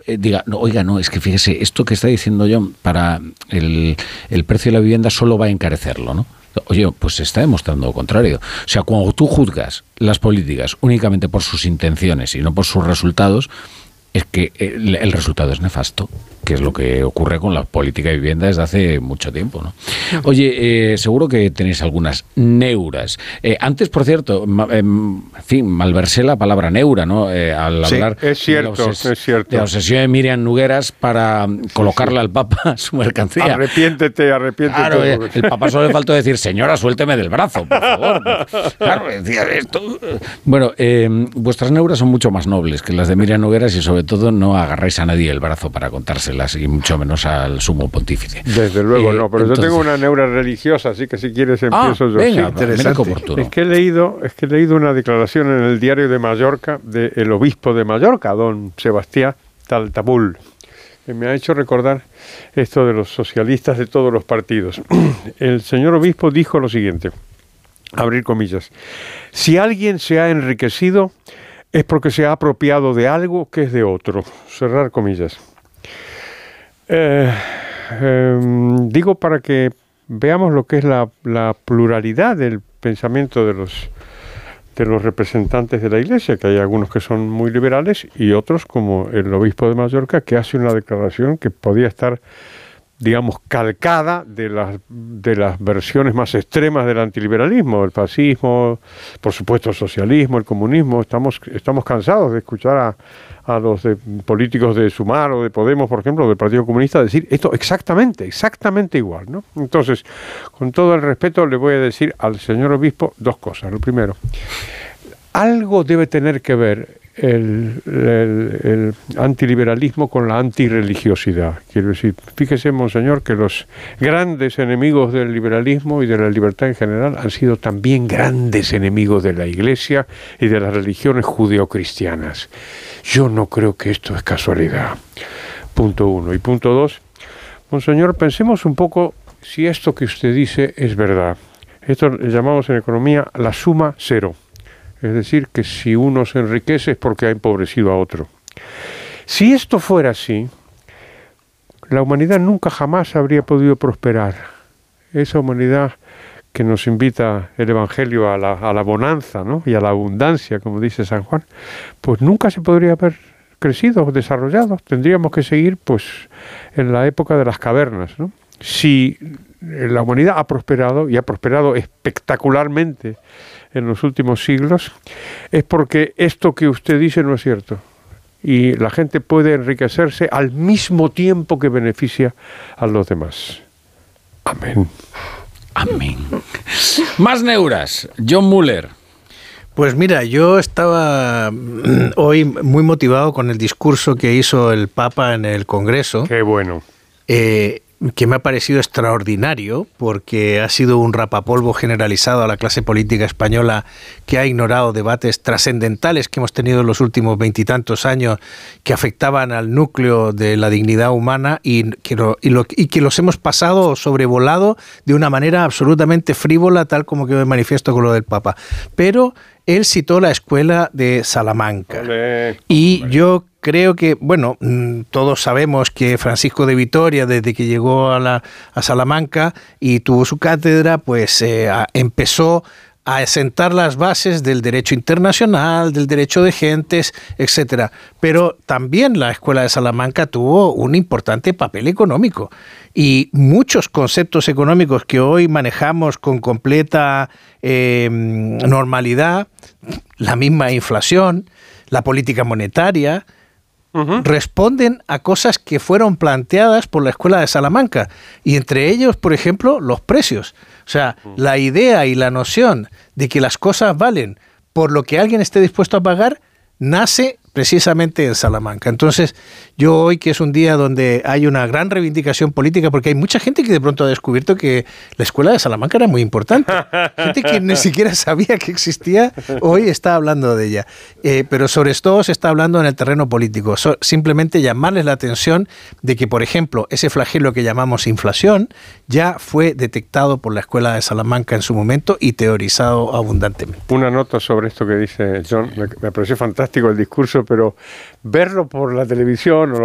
diga, no, oiga, no, es que fíjese, esto que está diciendo John, para el precio de la vivienda solo va a encarecerlo, ¿no? Oye, pues se está demostrando lo contrario. O sea, cuando tú juzgas las políticas únicamente por sus intenciones y no por sus resultados, es que el resultado es nefasto, que es lo que ocurre con la política de vivienda desde hace mucho tiempo, ¿no? Oye, seguro que tenéis algunas neuras. Antes, por cierto, en fin, malversé la palabra neura, ¿no? Al hablar es cierto, de la obsesión de Miriam Nogueras para colocarle al Papa su mercancía. Arrepiéntete. Claro, el Papa solo le faltó decir, señora, suélteme del brazo, por favor. Claro, decía esto. Bueno, vuestras neuras son mucho más nobles que las de Miriam Nogueras y sobre todo no agarráis a nadie el brazo para contárselas y mucho menos al sumo pontífice. Desde luego no, pero entonces, yo tengo una neura religiosa, así que si quieres empiezo yo. Venga, sí, interesante. Oportuno. Es que he leído una declaración en el Diario de Mallorca del obispo de Mallorca, don Sebastián Taltabul, que me ha hecho recordar esto de los socialistas de todos los partidos. El señor obispo dijo lo siguiente, abrir comillas: si alguien se ha enriquecido es porque se ha apropiado de algo que es de otro. Cerrar comillas. Digo para que veamos lo que es la pluralidad del pensamiento de los representantes de la Iglesia, que hay algunos que son muy liberales y otros, como el obispo de Mallorca, que hace una declaración que podía estar, digamos, calcada de las versiones más extremas del antiliberalismo, el fascismo, por supuesto el socialismo, el comunismo. Estamos cansados de escuchar a los políticos de Sumar o de Podemos, por ejemplo, o del Partido Comunista, decir esto exactamente igual, ¿no? Entonces, con todo el respeto, le voy a decir al señor obispo dos cosas. Lo primero, algo debe tener que ver el antiliberalismo con la antirreligiosidad. Quiero decir, fíjese, monseñor, que los grandes enemigos del liberalismo y de la libertad en general han sido también grandes enemigos de la Iglesia y de las religiones judeocristianas. Yo no creo que esto es casualidad. Punto uno. Y punto dos, monseñor, pensemos un poco si esto que usted dice es verdad. Esto le llamamos en economía la suma cero. Es decir, que si uno se enriquece es porque ha empobrecido a otro. Si esto fuera así, la humanidad nunca jamás habría podido prosperar. Esa humanidad que nos invita el Evangelio a la bonanza, ¿no? Y a la abundancia, como dice San Juan, pues nunca se podría haber crecido, desarrollado. Tendríamos que seguir pues en la época de las cavernas, ¿no? Si la humanidad ha prosperado, y ha prosperado espectacularmente en los últimos siglos, es porque esto que usted dice no es cierto. Y la gente puede enriquecerse al mismo tiempo que beneficia a los demás. Amén. Amén. Más neuras. John Muller. Pues mira, yo estaba hoy muy motivado con el discurso que hizo el Papa en el Congreso. Qué bueno. Que me ha parecido extraordinario, porque ha sido un rapapolvo generalizado a la clase política española que ha ignorado debates trascendentales que hemos tenido en los últimos veintitantos años que afectaban al núcleo de la dignidad humana y que los hemos pasado o sobrevolado de una manera absolutamente frívola, tal como quedó de manifiesto con lo del Papa. Pero él citó la escuela de Salamanca. Y yo creo que, bueno, todos sabemos que Francisco de Vitoria, desde que llegó a Salamanca y tuvo su cátedra, pues empezó a sentar las bases del derecho internacional, del derecho de gentes, etcétera. Pero también la Escuela de Salamanca tuvo un importante papel económico. Y muchos conceptos económicos que hoy manejamos con completa normalidad, la misma inflación, la política monetaria, responden a cosas que fueron planteadas por la Escuela de Salamanca. Y entre ellos, por ejemplo, los precios. O sea, la idea y la noción de que las cosas valen por lo que alguien esté dispuesto a pagar, nace precisamente en Salamanca. Entonces, yo hoy, que es un día donde hay una gran reivindicación política, porque hay mucha gente que de pronto ha descubierto que la Escuela de Salamanca era muy importante. Gente que ni siquiera sabía que existía, hoy está hablando de ella. Pero sobre todo se está hablando en el terreno político. Simplemente llamarles la atención de que, por ejemplo, ese flagelo que llamamos inflación ya fue detectado por la Escuela de Salamanca en su momento y teorizado abundantemente. Una nota sobre esto que dice John. Me pareció fantástico el discurso, pero verlo por la televisión o